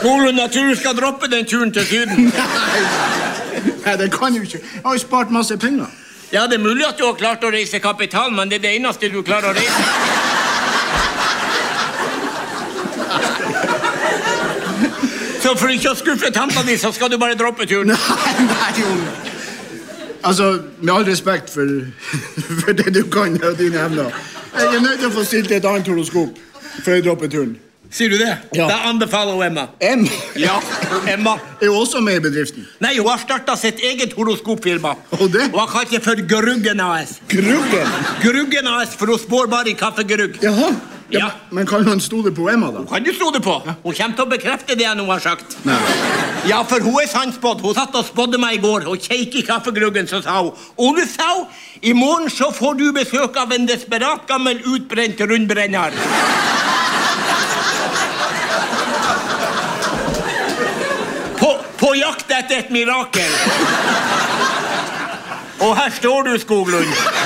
Skolen, jeg tror du skal droppe den turen til Syden. Nei, det kan jo ikke. Jeg har jo spart masse penger. Ja, det er mulig at du har klart å reise kapital, men det er det eneste du klarer å reise. Så for ikke å skuffe tanta di, så skal du bare droppe turen. Nei, Jon. Altså, med all respekt for det du kan og dine evner. Jeg er nødt til å få stilt et annet horoskop før jeg dropper turen. Sier du det? Ja. Da anbefaler hun Emma. Emma? Ja, Emma. Er hun også med i bedriften? Nei, hun har startet sitt eget horoskopfirma. Og det? Hun har kalt det for Gruggen AS. Gruggen? Gruggen AS, for hun spår bare i kaffegrugg. Jaha. Ja. Men kan han stole på Emma, da? Kan du stå det på? Hun kommer til å bekrefte det hun har sagt. Nei. Ja, for hun er sannspådd. Hun satt og spådde meg i går, og kjekk i kaffegruggen, så sa hun, Ole sa, i morgen så får du besøk av en desperat gammel utbrent rundbrenner. På jakt etter et mirakel. Og her står du, Skoglund.